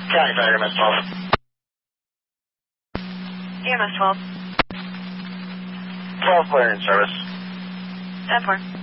County Fire, EMS 12. EMS 12. 12 clearing service. 10-4.